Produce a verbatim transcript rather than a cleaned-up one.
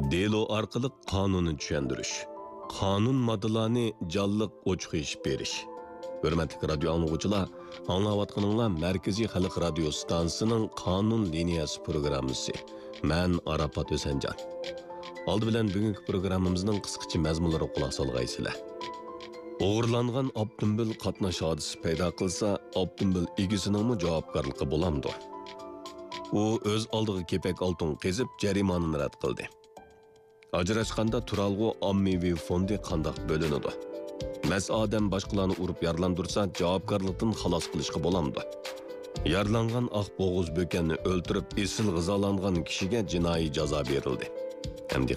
Delo orqali qonunni tushuntirish, qonun moddalarini jonliq ochiq berish. Hurmatli radio anglag'uvchilar, anglayotganinglar Markaziy xalq radio stansiyasining qonun liniyasi programmasi. Men Arafat O'sanjon. Oldi bilan bugungi programmamizning qisqacha mazmunlariga quloq solgaysizlar. O'g'irlangan avtomobil qatnash hodisi paydo qilsa, avtomobil egasining javobgarligi bo'lamdi. U o'z oldiga kepak oltin qezib jarimonani rad qildi. Ajrashqanda turalg'u ommaviy fondi qandoq bo'linadi? Mas odam boshqalarni urib yaralandursa, javobgarlikdan xalos qilishga bo'lamdi. Yaralangan oq bo'g'iz bo'kanni o'ltirib, esil g'izolangan kishiga jinoiy jazo berildi.